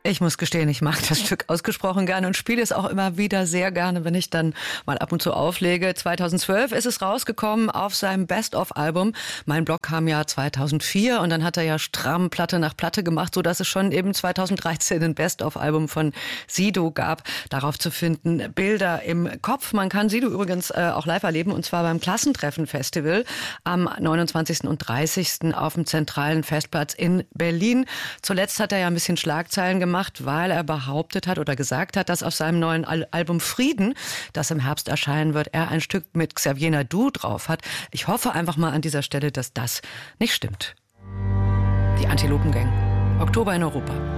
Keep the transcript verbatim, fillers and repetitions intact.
Ich muss gestehen, ich mag das Stück ausgesprochen gerne und spiele es auch immer wieder sehr gerne, wenn ich dann mal ab und zu auflege. zweitausendzwölf ist es rausgekommen auf seinem Best-of-Album. Mein Blog kam ja zweitausendvier und dann hat er ja stramm Platte nach Platte gemacht, sodass es schon eben zweitausenddreizehn ein Best-of-Album von Sido gab. Darauf zu finden Bilder im Kopf. Man kann Sido übrigens äh, auch live erleben und zwar beim Klassentreffen-Festival am neunundzwanzigsten und dreißigsten auf dem zentralen Festplatz in Berlin. Zuletzt hat er ja ein bisschen Schlagzeilen gemacht, weil er behauptet hat oder gesagt hat, dass auf seinem neuen Al- Album Frieden, das im Herbst erscheinen wird, er ein Stück mit Xavier Naidu drauf hat. Ich hoffe einfach mal an dieser Stelle, dass das nicht stimmt. Die Antilopen Gang. Oktober in Europa.